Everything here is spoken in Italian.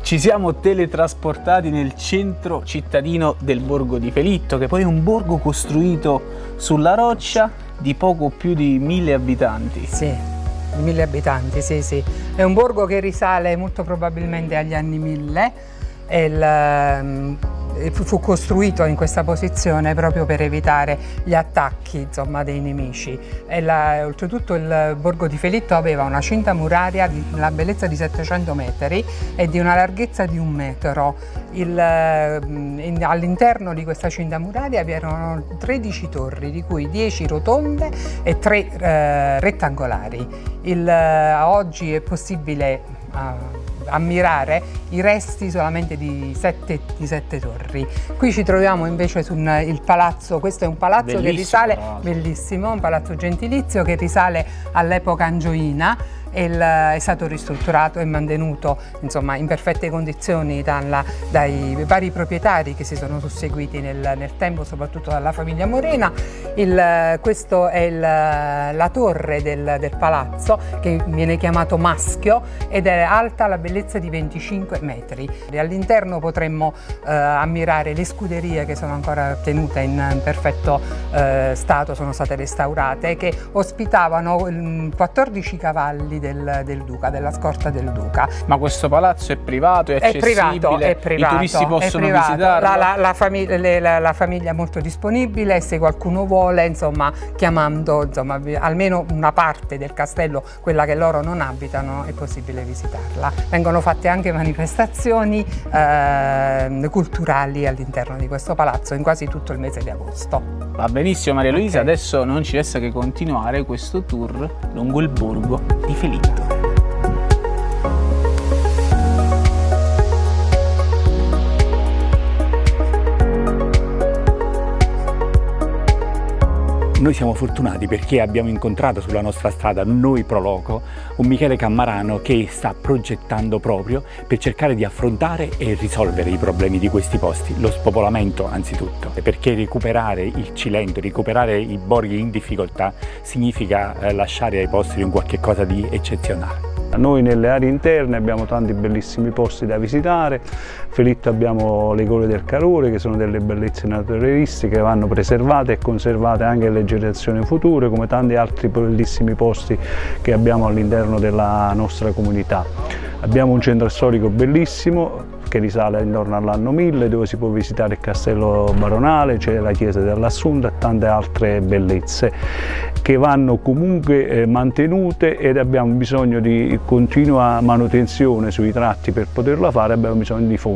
Ci siamo teletrasportati nel centro cittadino del borgo di Felitto, che poi è un borgo costruito sulla roccia di poco più di 1000 abitanti. Sì, 1000 abitanti, sì, sì. È un borgo che risale molto probabilmente agli anni 1000 e fu costruito in questa posizione proprio per evitare gli attacchi, insomma, dei nemici. Oltretutto il borgo di Felitto aveva una cinta muraria di una bellezza di 700 metri e di una larghezza di 1 metro. All'interno di questa cinta muraria vi erano 13 torri, di cui 10 rotonde e 3 rettangolari. Oggi è possibile ammirare i resti solamente di 7 torri. Qui ci troviamo invece sul palazzo. Questo è un palazzo bellissimo, che risale, bellissimo, un palazzo gentilizio che risale all'epoca angioina. È stato ristrutturato e mantenuto, insomma, in perfette condizioni dai vari proprietari che si sono susseguiti nel tempo, soprattutto dalla famiglia Morena. Questo è la torre del palazzo, che viene chiamato Maschio, ed è alta la bellezza di 25 metri. All'interno potremmo ammirare le scuderie che sono ancora tenute in perfetto stato, sono state restaurate, che ospitavano 14 cavalli del Duca, della scorta del Duca. Ma questo palazzo è privato, è accessibile? È privato, i turisti possono visitarlo? La famiglia è molto disponibile e se qualcuno vuole, insomma, chiamando, insomma, almeno una parte del castello, quella che loro non abitano, è possibile visitarla. Vengono fatte anche manifestazioni culturali all'interno di questo palazzo in quasi tutto il mese di agosto. Va benissimo Maria Luisa, okay. Adesso non ci resta che continuare questo tour lungo il borgo di Felitto. Noi siamo fortunati perché abbiamo incontrato sulla nostra strada, noi pro loco, un Michele Cammarano che sta progettando proprio per cercare di affrontare e risolvere i problemi di questi posti, lo spopolamento anzitutto, perché recuperare il Cilento, recuperare i borghi in difficoltà significa lasciare ai posteri un qualche cosa di eccezionale. Noi nelle aree interne abbiamo tanti bellissimi posti da visitare. Felitto abbiamo le Gole del Calore, che sono delle bellezze naturalistiche che vanno preservate e conservate anche alle generazioni future, come tanti altri bellissimi posti che abbiamo all'interno della nostra comunità. Abbiamo un centro storico bellissimo che risale intorno all'anno 1000, dove si può visitare il castello baronale, c'è la chiesa dell'Assunta e tante altre bellezze che vanno comunque mantenute, ed abbiamo bisogno di continua manutenzione sui tratti per poterla fare, abbiamo bisogno di fondi.